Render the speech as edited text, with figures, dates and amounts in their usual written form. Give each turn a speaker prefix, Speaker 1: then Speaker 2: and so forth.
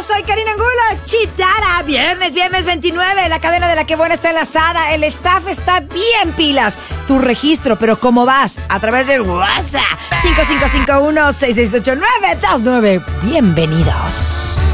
Speaker 1: soy Karina Angulo, Chitara. Viernes 29, la cadena de La Que Buena está enlazada. El staff está bien pilas. Tu registro, pero ¿cómo vas? A través del WhatsApp. 5551-6689-29. Bienvenidos.